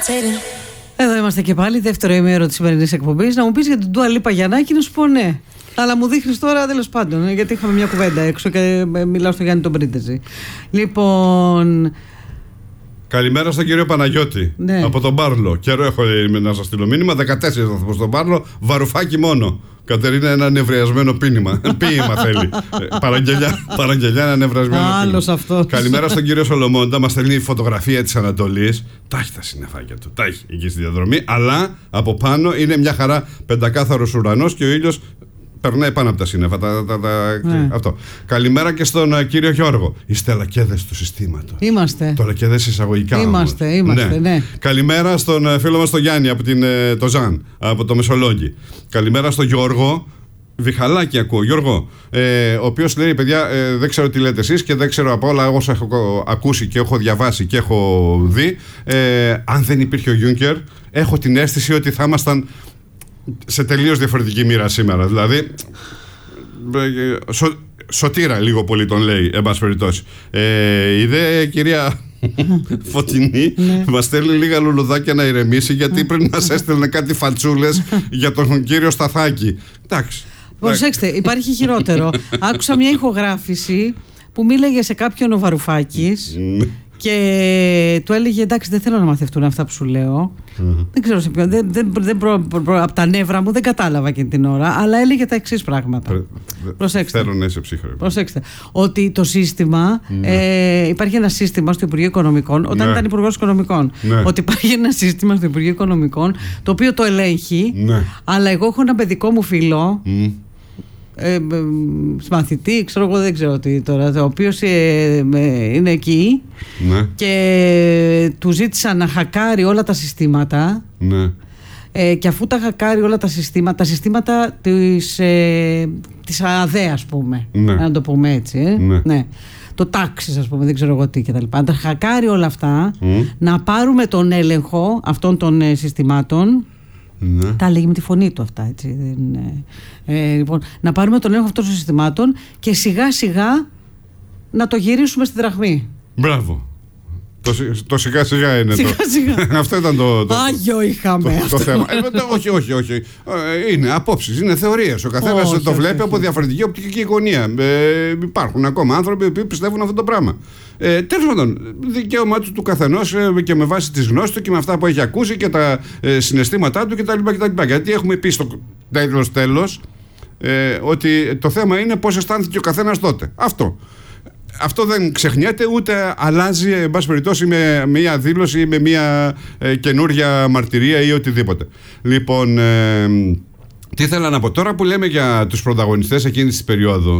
Εδώ είμαστε και πάλι, δεύτερο ημέρο της σημερινής εκπομπής. Να μου πεις για την Ντουα Λίπα Γιαννάκη, να σου πω ναι. Αλλά μου δείχνεις τώρα, τέλος πάντων, γιατί είχαμε μια κουβέντα έξω και μιλάω στο Γιάννη τον Πρίντεζη. Λοιπόν. Καλημέρα στον κύριο Παναγιώτη. Ναι. Από τον Πάρλο. Καιρό έχω να σας στείλω μήνυμα. 14 θα στον Πάρλο. Βαρουφάκι μόνο. Κατερίνα, ένα νευριασμένο ποίημα θέλει. Παραγγελιά, ένα νευριασμένο ποίημα. Άλλος αυτό. Καλημέρα στον κύριο Σολομώντα. Μας στέλνει φωτογραφία της Ανατολής. Τα έχει τα συννεφάκια του. Τα έχει εκεί στη διαδρομή. Αλλά από πάνω είναι μια χαρά πεντακάθαρος ουρανός και ο ήλιος περνάει πάνω από τα σύννεφα. Αυτό. Καλημέρα και στον κύριο Γιώργο. Είστε λακέδες του συστήματος. Είμαστε. Το λακέδες εισαγωγικά. Είμαστε, ναι. Καλημέρα στον φίλο μας τον Γιάννη από το Ζαν, από το Μεσολόγγι. Καλημέρα στον Γιώργο. Βιχαλάκι ακούω, Γιώργο, ο οποίος λέει: παιδιά, δεν ξέρω τι λέτε εσείς και δεν ξέρω από όλα όσα έχω ακούσει και έχω διαβάσει και έχω δει. Αν δεν υπήρχε ο Γιούνκερ, έχω την αίσθηση ότι θα ήμασταν σε τελείως διαφορετική μοίρα σήμερα. Δηλαδή, σωτήρα λίγο πολύ τον λέει, εν πάση περιπτώσει. Η δε κυρία Φωτεινή μας στέλνει λίγα λουλουδάκια να ηρεμήσει, γιατί πριν μας έστελνε κάτι φαλτσούλες για τον κύριο Σταθάκη. Εντάξει. Προσέξτε, υπάρχει χειρότερο. Άκουσα μια ηχογράφηση που μίλαγε σε κάποιον ο Βαρουφάκης και του έλεγε: εντάξει, δεν θέλω να μαθευτούν αυτά που σου λέω. Δεν ξέρω σε ποιον. Από τα νεύρα μου δεν κατάλαβα εκείνη την ώρα, αλλά έλεγε τα εξής πράγματα. Προσέξτε. Θέλω να είσαι ψύχρεμη. Προσέξτε. Ότι το σύστημα. Υπάρχει ένα σύστημα στο Υπουργείο Οικονομικών, όταν ήταν Υπουργός Οικονομικών. Ότι υπάρχει ένα σύστημα στο Υπουργείο Οικονομικών το οποίο το ελέγχει, αλλά εγώ έχω ένα παιδικό μου φίλο. Μαθητή, ξέρω εγώ, δεν ξέρω τι τώρα, ο οποίος είναι εκεί και του ζήτησαν να χακάρει όλα τα συστήματα και αφού τα χακάρει όλα τα συστήματα της ΑΔΕ, ας πούμε, να το πούμε έτσι, το τάξης, ας πούμε, δεν ξέρω εγώ τι και τα λοιπά, να τα χακάρει όλα αυτά, να πάρουμε τον έλεγχο αυτών των συστημάτων. Τα λέγει με τη φωνή του αυτά, έτσι. Λοιπόν, να πάρουμε τον έλεγχο αυτών των συστημάτων και σιγά σιγά να το γυρίσουμε στη δραχμή. Μπράβο. Το σιγά σιγά είναι σιγά. Αυτό ήταν το Άγιο είχαμε το θέμα. Όχι. Είναι απόψεις, είναι θεωρίες. Ο καθένας το βλέπει από διαφορετική οπτική γωνία. Υπάρχουν ακόμα άνθρωποι που πιστεύουν αυτό το πράγμα. Τέλος πάντων, δικαίωμά του καθενός και με βάση τις γνώσεις του και με αυτά που έχει ακούσει και τα συναισθήματά του κτλ. Γιατί έχουμε πει στο τέλος ότι το θέμα είναι πώς αισθάνθηκε ο καθένας τότε. Αυτό δεν ξεχνιέται, ούτε αλλάζει, εν πάση περιπτώσει, με μια δήλωση ή με μια καινούρια μαρτυρία ή οτιδήποτε. Λοιπόν, τι ήθελα να πω τώρα που λέμε για τους πρωταγωνιστές εκείνης της περίοδου.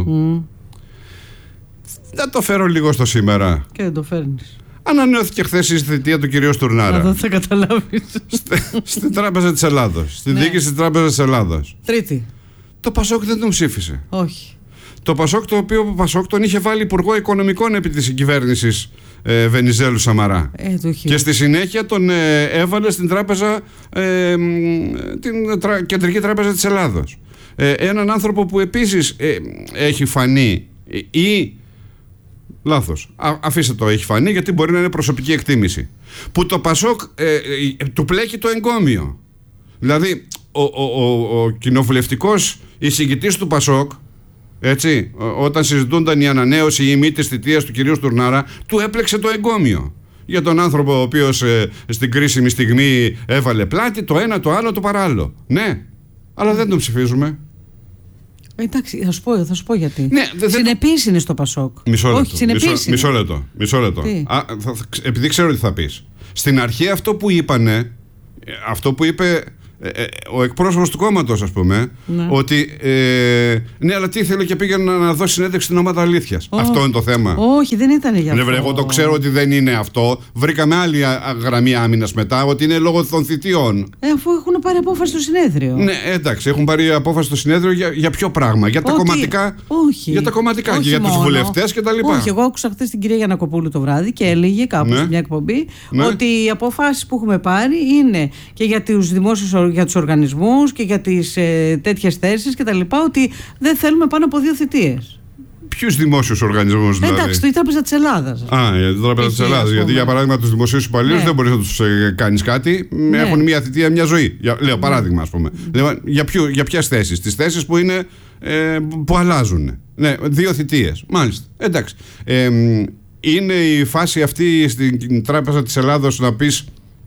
Να το φέρω λίγο στο σήμερα. Και δεν το φέρνεις. Ανανεώθηκε χθες η θητεία του κυρίου Στουρνάρα. Δεν θα καταλάβεις. Στην Τράπεζα της Ελλάδος. Στη διοίκηση της Τράπεζας της Ελλάδος. Τρίτη. Το Πασόκ δεν τον ψήφισε. Όχι. Το Πασόκ, το οποίο Πασόκ τον είχε βάλει υπουργό οικονομικών επί της κυβέρνησης Βενιζέλου Σαμαρά. Και στη συνέχεια τον έβαλε στην τράπεζα, την Κεντρική Τράπεζα της Ελλάδος. Έναν άνθρωπο που επίσης έχει φανεί ή λάθος, αφήστε το έχει φανεί, γιατί μπορεί να είναι προσωπική εκτίμηση, που το Πασόκ του πλέκει το εγκόμιο. Δηλαδή ο κοινοβουλευτικός εισηγητής του Πασόκ, έτσι, όταν συζητούνταν η ανανέωση ή η μη της θητείας του κυρίου Στουρνάρα, του έπλεξε το εγκόμιο για τον άνθρωπο ο οποίος στην κρίσιμη στιγμή έβαλε πλάτη, το ένα, το άλλο, το παράλληλο. Ναι, αλλά δεν τον ψηφίζουμε. Εντάξει, θα σου πω γιατί. Συνεπής είναι στο Πασόκ. Μισό λεπτό. Επειδή ξέρω τι θα πεις. Στην αρχή αυτό που είπε ο εκπρόσωπος του κόμματος, ας πούμε, ότι ναι, αλλά τι ήθελε και πήγαινε να δώσει συνέντευξη στην ομάδα Αλήθειας. Αυτό είναι το θέμα. Όχι, δεν ήταν για αυτό. Εγώ το ξέρω ότι δεν είναι αυτό. Βρήκαμε άλλη γραμμή άμυνας μετά, ότι είναι λόγω των θητιών. Αφού έχουν πάρει απόφαση στο συνέδριο. Ναι, εντάξει, έχουν πάρει απόφαση στο συνέδριο για ποιο πράγμα? Για τα κομματικά. Όχι. Για τα κομματικά και για τους βουλευτές κτλ. Όχι, εγώ άκουσα χθες την κυρία Γιαννακοπούλου το βράδυ και έλεγε κάπου σε μια εκπομπή ότι οι αποφάσεις που έχουμε πάρει είναι και για τους δημόσιους, για τους οργανισμούς και για τις τέτοιες θέσεις και τα λοιπά, ότι δεν θέλουμε πάνω από 2 θητείες. Ποιους δημόσιους οργανισμούς δηλαδή? Εντάξει, η Τράπεζα της Ελλάδας. Η Τράπεζα της Ελλάδας. Γιατί για παράδειγμα τους δημοσίους υπαλλήλους δεν μπορείς να τους κάνεις κάτι. Έχουν μια θητεία, μια ζωή. Λέω παράδειγμα, ας πούμε. Για ποιες θέσεις? Τις θέσεις που είναι. Που αλλάζουν. Ναι, 2 θητείες. Μάλιστα. Εντάξει. Είναι η φάση αυτή στην Τράπεζα της Ελλάδος να πεις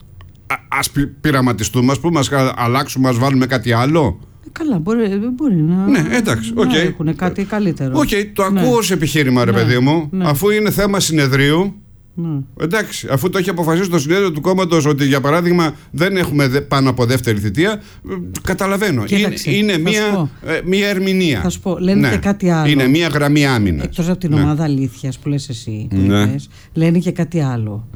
ας πειραματιστούμε, ας πούμε, ας αλλάξουμε, ας βάλουμε κάτι άλλο? Καλά, μπορεί να, ναι, εντάξει, να έχουν κάτι καλύτερο. Το ακούω ως επιχείρημα, ρε παιδί μου, αφού είναι θέμα συνεδρίου. Εντάξει, αφού το έχει αποφασίσει το συνέδριο του κόμματος ότι για παράδειγμα δεν έχουμε πάνω από δεύτερη θητεία, καταλαβαίνω. Κοίταξε, είναι μια ερμηνεία. Θα σου πω, λένε και κάτι άλλο. Είναι μια γραμμή άμυνας. Εκτός από την ομάδα αλήθειας που λες εσύ, που είπες, λένε και κάτι άλλο.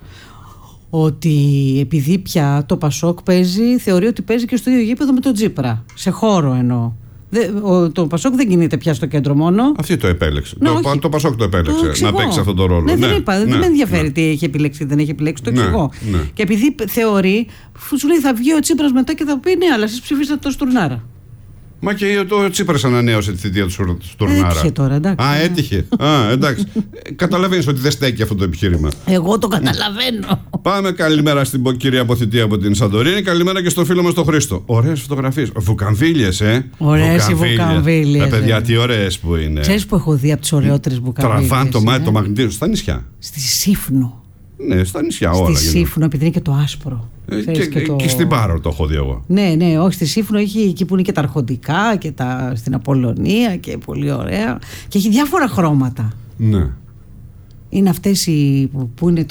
Ότι επειδή πια το Πασόκ θεωρεί ότι παίζει και στο ίδιο γήπεδο με τον Τσίπρα. Σε χώρο εννοώ. Το Πασόκ δεν κινείται πια στο κέντρο μόνο. Αυτή το επέλεξε. Το Πασόκ το επέλεξε να παίξει αυτόν τον ρόλο. Δεν με ενδιαφέρει τι έχει επιλέξει ή δεν έχει επιλέξει. Το εξηγώ. Και επειδή θεωρεί, σου λέει θα βγει ο Τσίπρας μετά και θα πει ναι, αλλά εσείς ψηφίσατε το Στουρνάρα. Μα και ο Τσίπρας ανανέωσε τη θητεία του Στουρνάρα. Έτυχε τώρα, εντάξει. Έτυχε. Εντάξει. Καταλαβαίνεις ότι δεν στέκει αυτό το επιχείρημα. Εγώ το καταλαβαίνω. Πάμε καλημέρα στην κυρία αποθητεία από την Σαντορίνη. Καλημέρα και στο φίλο μας τον Χρήστο. Ωραίες φωτογραφίες. Βουκαμβίλιες, Ωραίες οι βουκαμβίλιες. Παιδιά, τι ωραίες που είναι. Ξέρεις που έχω δει από τις ωραιότερες βουκαμβίλιες? Τραβάν το μάτι, το μαγνητήριο στα νησιά. Στη Σύφνο. Ναι, στα νησιά όλα. Στη Σύφνο, επειδή είναι και το άσπρο. Και στην Πάρο το έχω δει εγώ. Ναι, όχι, στη Σύφνο έχει εκεί που είναι και τα αρχοντικά και στην Απολλωνία και πολύ ωραία. Και έχει διάφορα χρώματα. Ναι. Είναι αυτές που είναι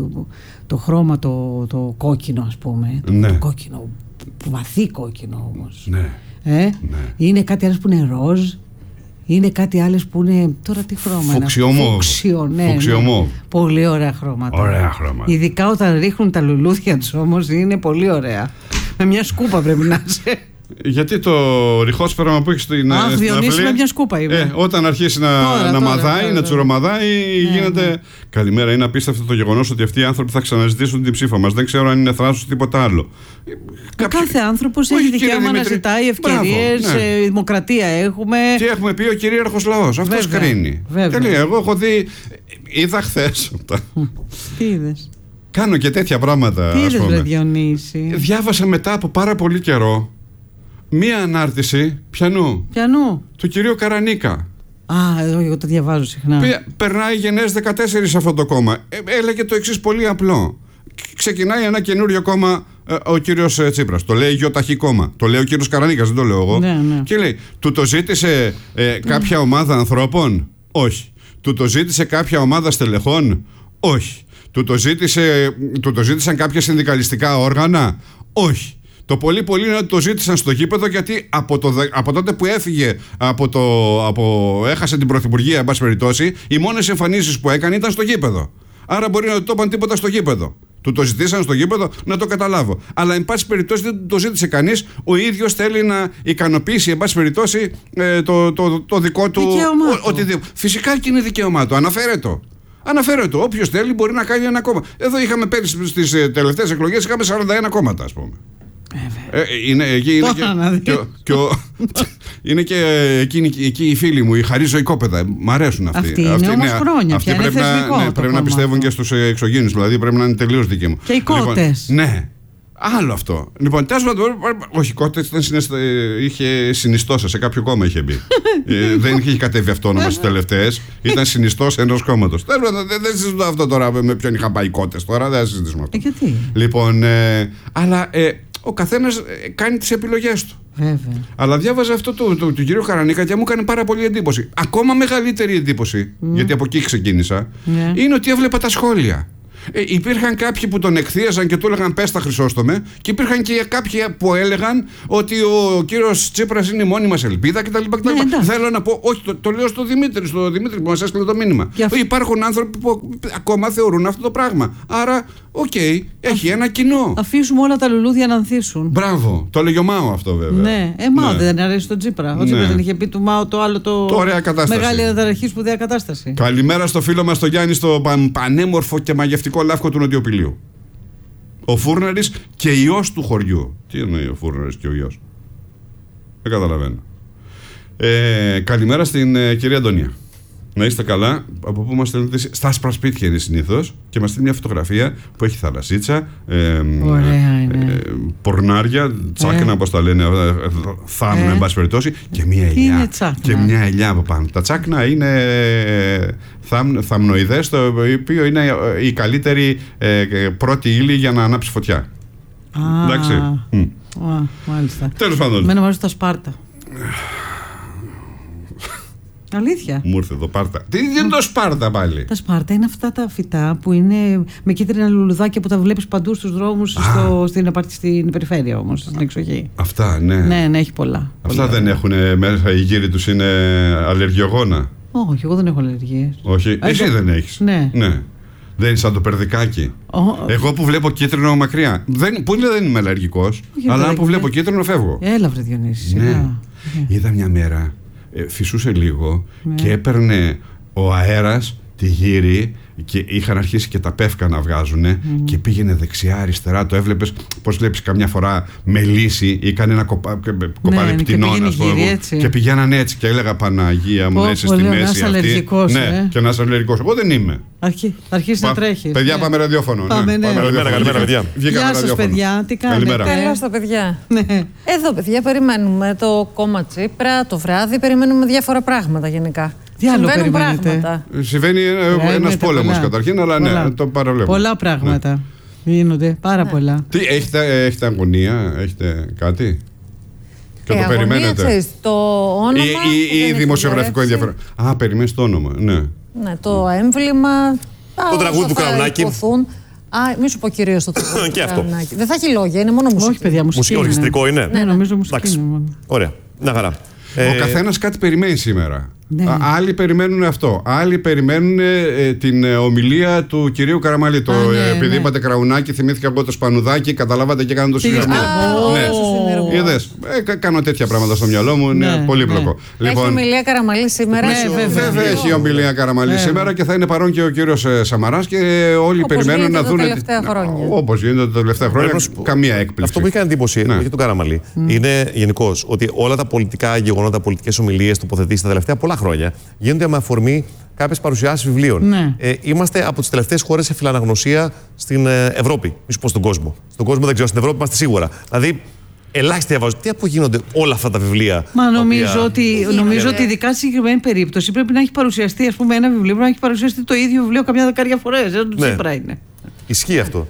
το χρώμα το κόκκινο, ας πούμε. Ναι. Το κόκκινο, βαθύ κόκκινο όμως. Ναι. Ναι. Είναι κάτι άλλο που είναι ροζ. Είναι κάτι άλλες που είναι. Τώρα τι χρώμα είναι? Φουξιωμό. Πολύ ωραία χρώματα. Ωραία χρώματα. Ειδικά όταν ρίχνουν τα λουλούδια τους όμως είναι πολύ ωραία. Με μια σκούπα πρέπει να είσαι. Γιατί το ριχόσφαιρο που έχει στην Διονύση με μια σκούπα είπε. Όταν αρχίσει να μαδάει, να τσουρομαδάει, γίνεται. Καλημέρα. Είναι απίστευτο το γεγονός ότι αυτοί οι άνθρωποι θα ξαναζητήσουν την ψήφα μας. Δεν ξέρω αν είναι θράσος ή τίποτα άλλο. Κάθε άνθρωπος έχει δικαίωμα να ζητάει ευκαιρίες. Δημοκρατία έχουμε. Και έχουμε πει ο κυρίαρχος λαός. Αυτός κρίνει. Εγώ έχω δει. Είδα χθες. Τι είδες? Κάνω και τέτοια πράγματα. Τι είδες, βρε Διονύση? Διάβασα μετά από πάρα πολύ καιρό μία ανάρτηση. Ποιανού? Του κυρίου Καρανίκα. Εγώ το διαβάζω συχνά. Περνάει γενναίες 14 αυτό το κόμμα. Έλεγε το εξής πολύ απλό. Ξεκινάει ένα καινούριο κόμμα ο κύριος Τσίπρας. Το λέει Γιοταχή κόμμα. Το λέει ο κύριος Καρανίκας, δεν το λέω εγώ. Ναι. Και λέει, του το ζήτησε κάποια ομάδα ανθρώπων? Όχι. Του το ζήτησε κάποια ομάδα στελεχών? Όχι. Του το ζήτησαν κάποια συνδικαλιστικά όργανα? Όχι. Το πολύ είναι ότι το ζήτησαν στο γήπεδο, γιατί από τότε που έφυγε έχασε την πρωθυπουργία, εν πάση περιπτώσει, οι μόνες εμφανίσεις που έκανε ήταν στο γήπεδο. Άρα μπορεί να το είπαν τίποτα στο γήπεδο. Του το ζητήσαν στο γήπεδο, να το καταλάβω. Αλλά εν πάση περιπτώσει δεν το ζήτησε κανείς. Ο ίδιος θέλει να ικανοποιήσει, εν πάση περιπτώσει, το δικό του. Φυσικά και είναι δικαίωμά του. Αναφέρετο. Όποιος θέλει μπορεί να κάνει ένα κόμμα. Εδώ είχαμε πέρυσι στις τελευταίες εκλογές, είχαμε 41 κόμματα, ας πούμε. Είναι και εκεί οι φίλοι μου, οι χαρίζο οικόπεδα. Μ' αρέσουν αυτοί. Αυτοί είναι όμως χρόνια. Αυτοί πρέπει να πιστεύουν και στους εξωγήινους, δηλαδή πρέπει να είναι τελείως δικοί μου. Και οι κότες. Ναι. Άλλο αυτό. Λοιπόν, όχι, κότες είχε συνιστώσει, σε κάποιο κόμμα είχε μπει. Δεν είχε κατέβει αυτόνομα στις τελευταίες. Ήταν συνιστός ενός κόμματος. Δεν συζητώ αυτό τώρα με ποιον είχαν πάει κότες τώρα, δεν συζητήσουμε αυτό. Γιατί? Λοιπόν, αλλά ο καθένας κάνει τις επιλογές του. Βέβαια. Αλλά διάβαζα αυτό του κυρίου Καρανίκα και μου έκανε πάρα πολύ εντύπωση. Ακόμα μεγαλύτερη εντύπωση, γιατί από εκεί ξεκίνησα, είναι ότι έβλεπα τα σχόλια. Υπήρχαν κάποιοι που τον εκθίαζαν και του έλεγαν πες τα Χρυσόστομε, και υπήρχαν και κάποιοι που έλεγαν ότι ο κύριος Τσίπρας είναι η μόνη μας ελπίδα κτλ. Θέλω να πω, όχι, το λέω στο Δημήτρη που μας έστειλε το μήνυμα. Υπάρχουν άνθρωποι που ακόμα θεωρούν αυτό το πράγμα. Άρα, έχει ένα κοινό. Αφήσουμε όλα τα λουλούδια να ανθίσουν. Μπράβο. Το έλεγε ο Μάο αυτό, βέβαια. Ναι, Μάο δεν αρέσει τον Τσίπρα. Ο Τσίπρας δεν είχε πει του Μάο το άλλο το μεγάλη αναταραχή, σπουδαία κατάσταση. Καλημέρα στο φίλο μας τον Γιάννη, στο πανέμορφο και μαγευτικό Λαύκο του Νοτιοπηλίου. Ο Φούρναρης και ιός του χωριού. Τι εννοεί ο Φούρναρης και ο ιός? Δεν καταλαβαίνω. Καλημέρα στην κυρία Αντωνία. Να είστε καλά. Από πού μας στέλνετε? Στα άσπρα σπίτια είναι συνήθως. Και μας στέλνει μια φωτογραφία που έχει θαλασσίτσα, πορνάρια, τσάκνα, όπως τα λένε, θάμνα, εν πάση περιπτώσει, και μια ελιά. Και μια ελιά από πάνω. Τα τσάκνα είναι θαμνοειδές, το οποίο είναι η καλύτερη πρώτη ύλη για να ανάψει φωτιά. Εντάξει. Μάλιστα. Τέλος πάντων. Μένω μαζί στα Σπάρτα. Αλήθεια. Μου ήρθε εδώ Σπάρτα. Τι είναι το Σπάρτα πάλι? Τα Σπάρτα είναι αυτά τα φυτά που είναι με κίτρινα λουλουδάκια που τα βλέπεις παντού στους δρόμους, στην περιφέρεια όμως, στην εξοχή. Αυτά, ναι. Ναι, έχει πολλά. Αυτά δεν έχουν μέσα, οι γύροι τους είναι αλλεργιογόνα? Όχι, εγώ δεν έχω αλλεργίες. Όχι, εσύ δεν έχεις? Ναι. Δεν είναι σαν το περδικάκι? Εγώ που βλέπω κίτρινο μακριά. Που δεν είμαι αλλεργικός, αλλά που βλέπω κίτρινο φεύγω. Έλα βρε Διονύση. Ναι. Είδα μια μέρα, φυσούσε λίγο και έπαιρνε ο αέρας τη γύρι και είχαν αρχίσει και τα πεύκα να βγάζουν και πήγαινε δεξιά αριστερά. Το έβλεπες, πώς βλέπεις καμιά φορά με λύση ή κάνει ένα κοπάδι πτηνών, ας πούμε, και πηγαίνανε έτσι και έλεγα Παναγία μου, είσαι στη μέση αυτή. Ναι, και να είσαι αλλεργικός. Εγώ δεν είμαι. Αρχίσει να τρέχει. Παιδιά, πάμε ραδιόφωνο. Καλημέρα, παιδιά. Γεια σας, παιδιά. Τι κάνετε? Καλώς τα παιδιά. Εδώ, παιδιά, περιμένουμε το κόμμα Τσίπρα το βράδυ. Περιμένουμε διάφορα πράγματα γενικά. Συμβαίνουν πράγματα. Συμβαίνει ένας πόλεμος καταρχήν, αλλά ναι, το παραλέμε. Πολλά πράγματα γίνονται, πάρα πολλά. Τι, έχετε αγωνία, έχετε κάτι? Και το περιμένετε? Ξέρεις, το όνομα ή δημοσιογραφικό ενδιαφέρον? Περιμένεις το όνομα, ναι. Ναι, το έμβλημα. Το τραγούδι του Κραουνάκη. Μη σου πω κυρίως το τραγούδι του Κραουνάκη. Δεν θα έχει λόγια, είναι μόνο μουσική. Όχι, παιδιά, μουσική. Ορχιστρικό είναι. Ναι, νομίζω μουσική είναι μόνο. Ωραία, μια χαρά. Ο καθένας κάτι περιμένει σήμερα. Ναι. Άλλοι περιμένουν αυτό. Άλλοι περιμένουν την ομιλία του κυρίου Καραμαλή. Επειδή είπατε Κραουνάκη, θυμήθηκα εγώ το Σπανουδάκι, καταλάβατε και κάνω το συνειρμό. Ναι. Είδες. Κάνω τέτοια πράγματα στο μυαλό μου. Είναι πολύπλοκο. Έχει ομιλία Καραμαλή σήμερα. Βέβαια έχει ομιλία Καραμαλή σήμερα και θα είναι παρόν και ο κύριος Σαμαράς και όλοι περιμένουν να δουν. Όπως γίνεται τα τελευταία χρόνια. Καμία έκπληξη. Αυτό που είχε εντύπωση για τον Καραμαλή είναι γενικώς ότι όλα τα πολιτικά γεγονότα, πολιτικές ομιλίες, τοποθετήσεις τα τελευταία πολλά χρόνια γίνονται με αφορμή κάποιες παρουσιάσεις βιβλίων. Είμαστε από τις τελευταίες χώρες σε φιλαναγνωσία στην Ευρώπη, μη σου πω στον κόσμο. Στον κόσμο δεν ξέρω, στην Ευρώπη είμαστε σίγουρα. Δηλαδή, ελάχιστα διαβάζω. Τι απογίνονται όλα αυτά τα βιβλία? Μα νομίζω ότι ειδικά στη συγκεκριμένη περίπτωση πρέπει να έχει παρουσιαστεί, ας πούμε, ένα βιβλίο, πρέπει να έχει παρουσιαστεί το ίδιο βιβλίο καμιά δεκάρια φορές. Δεν του Τσίπρα είναι. Ισχύει αυτό.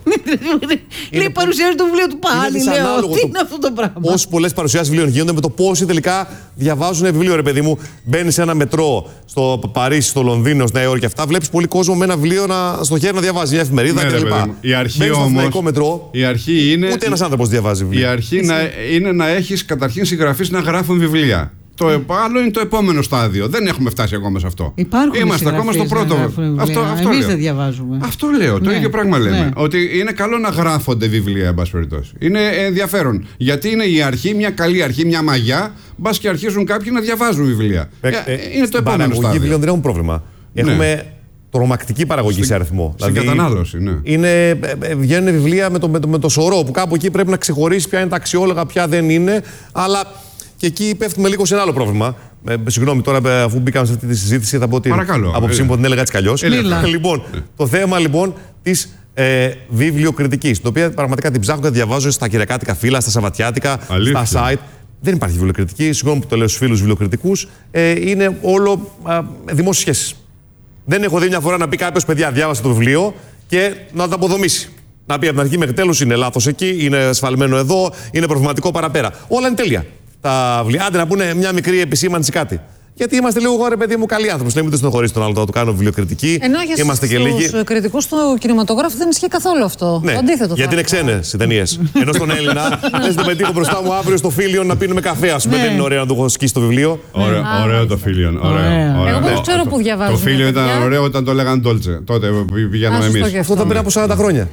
Λέει παρουσιάζει το βιβλίο του πάλι. Λέω, τι είναι αυτό το πράγμα? Όσο πολλές παρουσιάσεις βιβλίων γίνονται με το πόσοι τελικά διαβάζουν βιβλίο, ρε παιδί μου. Μπαίνει σε ένα μετρό στο Παρίσι, στο Λονδίνο, στη Νέα Υόρκη, αυτά. Βλέπεις πολύ κόσμο με ένα βιβλίο στο χέρι να διαβάζει, μια εφημερίδα κλπ. Η αρχή όμως. Η αρχή είναι. Ούτε ένας άνθρωπος διαβάζει βιβλία. Η αρχή είναι να έχεις καταρχήν συγγραφείς να γράφουν βιβλία. Το άλλο είναι το επόμενο στάδιο. Δεν έχουμε φτάσει ακόμα σε αυτό. Είμαστε ακόμα στο πρώτο. Εμείς δεν διαβάζουμε. Αυτό λέω. Το ίδιο πράγμα λέμε. Ότι είναι καλό να γράφονται βιβλία, εν πάση περιπτώσει. Είναι ενδιαφέρον. Γιατί είναι η αρχή, μια καλή αρχή, μια μαγιά. Μπας και αρχίζουν κάποιοι να διαβάζουν βιβλία. Είναι το επόμενο στάδιο. Οι βιβλίων δεν έχουν πρόβλημα. Έχουμε τρομακτική παραγωγή σε αριθμό. Στην κατανάλωση, ναι. Βγαίνουν βιβλία με το σωρό που κάπου εκεί πρέπει να ξεχωρίσει ποια είναι τα αξιόλογα, ποια δεν είναι. Αλλά. Και εκεί πέφτουμε λίγο σε ένα άλλο πρόβλημα. Συγγνώμη, τώρα αφού μπήκαμε σε αυτή τη συζήτηση, θα πω την άποψή μου, την έλεγα έτσι κι αλλιώς. Λοιπόν, το θέμα λοιπόν της βιβλιοκριτικής, την οποία πραγματικά την ψάχνω και τη διαβάζω στα κυριακάτικα φύλλα, στα σαββατιάτικα, στα site. Δεν υπάρχει βιβλιοκριτική. Συγγνώμη που το λέω στους φίλους βιβλιοκριτικούς. Είναι όλο δημόσιες σχέσεις. Δεν έχω δει μια φορά να πει κάποιος, παιδιά, διάβασε το βιβλίο και να το αποδομήσει. Να πει από την αρχή μέχρι τέλος είναι λάθος εκεί, είναι ασφαλμένο εδώ, είναι προβληματικό παραπέρα. Όλα είναι τέλεια. Τα βιβλία. Άντε να πούνε μια μικρή επισήμανση κάτι. Γιατί είμαστε λίγο, ρε παιδί μου, καλοί άνθρωποι. Λέμε ούτε στον χωρί τον άλλο, θα το κάνω βιβλιοκριτική. Ενώ για τους κριτικούς του κινηματογράφου δεν ισχύει καθόλου αυτό. Ναι, το αντίθετο. Γιατί είναι ξένες οι ταινίες. Ενώ στον Έλληνα, λες να πετύχω μπροστά μου αύριο στο Φίλιον να πίνουμε καφέ. Ας πούμε, δεν είναι ωραίο να του έχω σκίσει το βιβλίο. Ωραίο το Φίλιον. Εγώ δεν ξέρω που διαβάζω. Το Φίλιον ήταν ωραίο όταν το λέγαν Ντόλτσε. Τότε πηγαίναμε εμείς. Αυτό ήταν πριν από 40 χρόνια.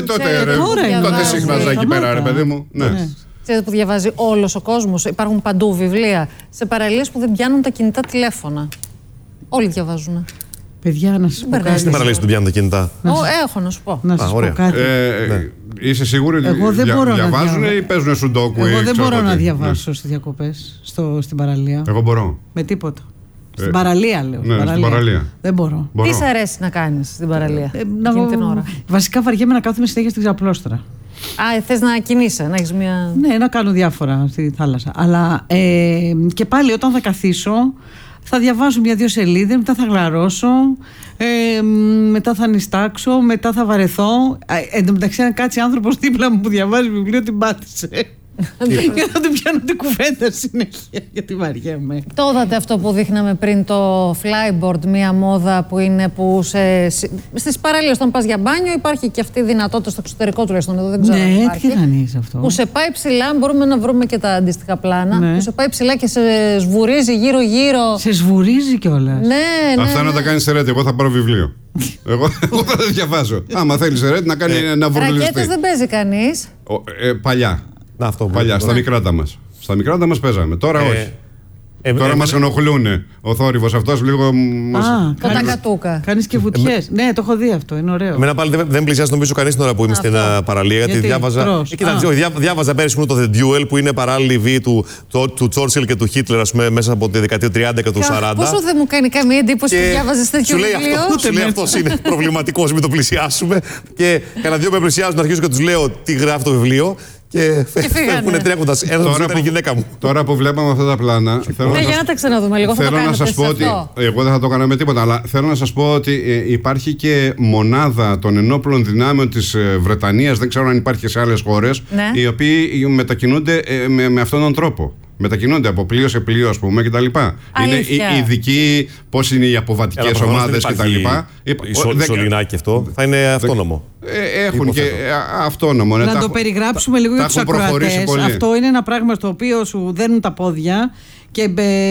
Τότε σύγχραζα εκεί πέρα, ρε παιδί μου. Ξέρετε που διαβάζει όλος ο κόσμος. Υπάρχουν παντού βιβλία. Σε παραλίες που δεν πιάνουν τα κινητά τηλέφωνα. Όλοι διαβάζουν. Παιδιά, να σας πω κάτι. Στην παραλίες που πιάνουν τα κινητά. Έχω να σου πω. Να σας πω κάτι. Είσαι σίγουρη ότι διαβάζουν ή παίζουν σουντόκου? Εγώ δεν μπορώ να διαβάσω στις διακοπές στην παραλία. Εγώ μπορώ. Με τίποτα. Στην παραλία, λέω. Ναι, στην παραλία. Δεν μπορώ. Τι σ' αρέσει να κάνεις στην παραλία εκείνη την ώρα? Βασικά βαριέμαι να κάθομαι συνέχεια στην ξαπλώστρα. Θες να κινείσαι, να έχεις μια... Ναι, να κάνω διάφορα στη θάλασσα. Αλλά και πάλι όταν θα καθίσω, θα διαβάζω 1-2 σελίδες, μετά θα γλαρώσω, μετά θα νηστάξω, μετά θα βαρεθώ. Εν τω μεταξύ, αν κάτσει άνθρωπος δίπλα μου που διαβάζει βιβλίο, την πάτησε. Για να του πιάνω την κουβέντα συνέχεια, γιατί βαριέμαι. Το είδατε αυτό που δείχναμε πριν, το flyboard, μία μόδα που είναι που στις παραλίες όταν πας για μπάνιο υπάρχει και αυτή η δυνατότητα στο εξωτερικό τουλάχιστον εδώ, δεν ξέρω αν υπάρχει. Ναι, τι θα είσαι αυτό. Που σε πάει ψηλά, μπορούμε να βρούμε και τα αντίστοιχα πλάνα, που σε πάει ψηλά και σε σβουρίζει γύρω-γύρω. Σε σβουρίζει κιόλας. Ναι. Αυτά να τα κάνεις σε ρέτη, εγώ θα πάρω βιβλίο. Εγώ θα τα διαβάζω. Άμα θέλεις σε ρέτη να κάνει ένα βουρλιστή. Ρακέτες δεν παίζει κανείς. Παλιά. Αυτό παλιά, στα μικράτα μας. Στα μικράτα μας παίζαμε. Τώρα όχι. Τώρα μας ενοχλούνε. Ο θόρυβος αυτός λίγο μας... Κοτακατούκα. Κάνεις και βουτιές. Ναι, το έχω δει αυτό. Είναι ωραίο. Εμένα πάλι δεν πλησιάζει νομίζω κανείς την ώρα που είμαι στην παραλία. Γιατί διάβαζα πέρυσι το The Duel που είναι παράλληλη βίη του Τσόρτσιλ και του Χίτλερ, ας πούμε, μέσα από τη δεκαετία του 30 και του 40. Πόσο δεν μου κάνει καμία εντύπωση που διάβαζες τέτοιο βιβλίο. Σου λέει αυτός είναι προβληματικός, μην το πλησιάσουμε. Και κανένα δυο με πλησιάζουν, αρχίζω και τους λέω τι γράφει το βιβλίο. Και φεύγουν τρέχοντας. Ένας ήταν η γυναίκα μου. Τώρα που βλέπαμε αυτά τα πλάνα. Ναι, για να τα ξαναδούμε λίγο. Θέλω να σας πω ότι. Εγώ δεν θα το έκανα με τίποτα, αλλά θέλω να σας πω ότι υπάρχει και μονάδα των ενόπλων δυνάμεων της Βρετανίας, δεν ξέρω αν υπάρχει και σε άλλες χώρες, οι οποίοι μετακινούνται με αυτόν τον τρόπο. Μετακινούνται από πλοίο σε πλοίο, ας πούμε, κτλ. Είναι ειδικοί, πώς είναι οι αποβατικές ομάδες κτλ. Σωληνάκι αυτό θα είναι αυτόνομο. Έχουν και αυτόνομο. Να το περιγράψουμε λίγο για τους ακροατές. Αυτό είναι ένα πράγμα στο οποίο σου δένουν τα πόδια και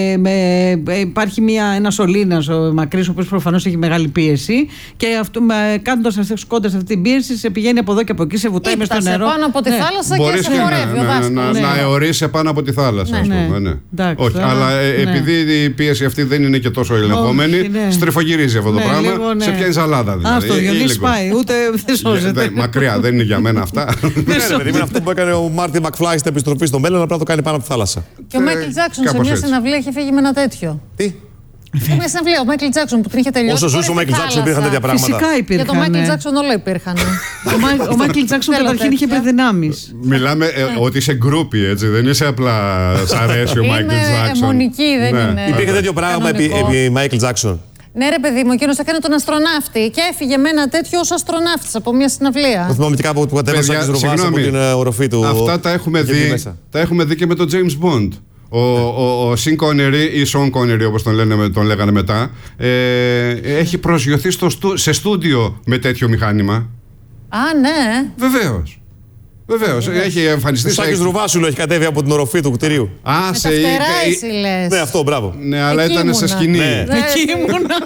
υπάρχει ένα σωλήνας μακρύς, ο οποίος προφανώς έχει μεγάλη πίεση. Και κάνοντας κοντά σε αυτή την πίεση, σε πηγαίνει από εδώ και από εκεί, σε βουτάει μες στο νερό. Πάνω από τη θάλασσα και σε χορεύει ο δάσκαλος. Να αιωρήσει πάνω από τη θάλασσα, ας πούμε. Όχι, αλλά επειδή η πίεση αυτή δεν είναι και τόσο ελεγχόμενη, στριφογυρίζει αυτό το πράγμα. Σε πιάνει ζαλάδα δηλαδή. Αυτό, δεν σπάει, ούτε δεν σώζεται. Μακριά, δεν είναι για μένα αυτά. Είναι αυτό που έκανε ο Μάρτιν Μακφλάι στην επιστροφή στο μέλλον, απλά το κάνει πάνω από τη θάλασσα. Και ο Μάικλ Τζάκσον σε μια συναυλία είχε φύγει με ένα τέτοιο. Τι? Σε μια συναυλία, ο Μάικλ Τζάκσον που την είχε τελειώσει. Όσο ζούσε ο Μάικλ Τζάκσον υπήρχαν τέτοια πράγματα. Φυσικά υπήρχαν. Για τον Μάικλ Τζάκσον όλα υπήρχαν. Ο Μάικλ Τζάκσον καταρχήν είχε υπερδυνάμεις. Μιλάμε ότι είσαι γκρούπι, έτσι. Δεν είσαι απλά σ' αρέσει ο Μάικλ Τζάκσον. Είναι αιμονική, δεν είναι. Υπήρχε τέτοιο πράγμα επί Μάικλ Τζάκσον. Ναι, ρε παιδί μου, εκείνος έκανε τον αστροναύτη και έφυγε με ένα τέτοιο ως αστροναύτης από μια συναυλία. Το θυμάμαι και κάπου που κατέβασε ο Ρουβάς από την οροφή του. Αυτά τα έχουμε δει και με τον James Bond. Ο Σιν Κόνερι ή Σον Κόνερι, όπως τον λέγανε μετά, έχει προσγειωθεί σε στούντιο με τέτοιο μηχάνημα. Α, ναι. Βεβαίως, έχει εμφανιστεί. Ο Σάκης Ρουβάσουλο έχει κατέβει από την οροφή του κτηρίου. Σε λες. Ναι, αυτό, μπράβο. Ναι, αλλά ήταν σε σκηνή. Εκεί ήμουνα.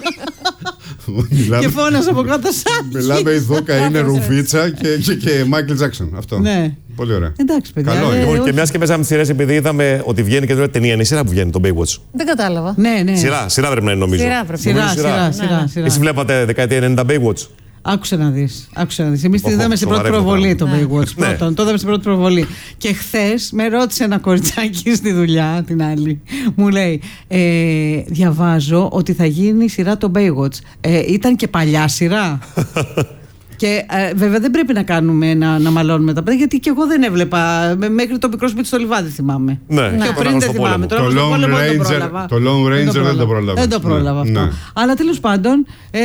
Και φώνασα από κάτω σαν. Μιλάμε, η Δούκα είναι Ρουβίτσα και Μάικλ Τζάκσον. Αυτό. Ναι. Πολύ ωραία. Εντάξει, παιδιά. Καλό. Και μια και παίζαμε τις σειρές, επειδή είδαμε ότι βγαίνει και τώρα ταινία. Είναι η σειρά που βγαίνει, το Baywatch. Δεν κατάλαβα. Ναι. Σειρά πρέπει να είναι, νομίζω. Σειρά. Εσύ βλέπατε δεκαετία 90 Baywatch. Άκουσε να δεις. Εμείς την είδαμε στην πρώτη προβολή το Baywatch. Το είδαμε στην πρώτη προβολή. Και χθες με ρώτησε ένα κοριτσάκι στη δουλειά, την άλλη. Μου λέει, διαβάζω ότι θα γίνει σειρά το Baywatch. Ήταν και παλιά σειρά. Και βέβαια δεν πρέπει να κάνουμε να μαλώνουμε τα παιδιά, γιατί και εγώ δεν έβλεπα. Μέχρι το μικρό σπίτι στο λιβάδι θυμάμαι. Ναι, και πριν δεν θυμάμαι. Το Lone Ranger δεν το πρόλαβα. Δεν το πρόλαβα αυτό. Ναι. Αλλά τέλος πάντων,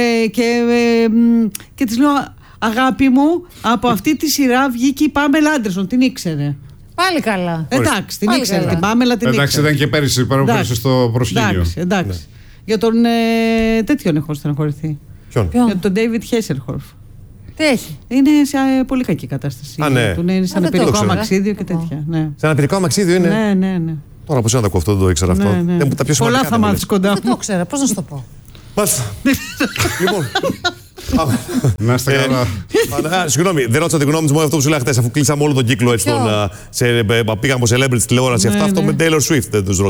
και της λέω, αγάπη μου, από αυτή τη σειρά βγήκε η Πάμελα Άντερσον. Την ήξερε. Πάλι καλά. Εντάξει, την ήξερε. Την Πάμελα την ήξερε. Εντάξει, ήταν και πέρυσι στο προσκήνιο. Εντάξει. Για τον τέτοιον έχω στεναχωρηθεί. Ποιον? Για τον David Hasselhoff. Τι έχει? Είναι σε πολύ κακή κατάσταση. Ναι. Είναι σε αναπηρικό αμαξίδιο και τέτοια. Ναι. Σε αναπηρικό αμαξίδιο είναι. Ναι. Τώρα πώς να τα κοφτώ, δεν το ήξερα αυτό. Ναι. Πολλά θα μάθεις κοντά μου. Δεν το ήξερα, πώς να σου το πω. Μάλιστα. Λοιπόν. Να είστε καλά. Συγγνώμη, δεν ρώτησα την γνώμη μου αυτό που σου λέγα χτες, αφού κλείσαμε όλο τον κύκλο έτσι. Πήγαμε από celebrity τηλεόραση. Αυτό με Taylor Swift δεν τους ρώτησα.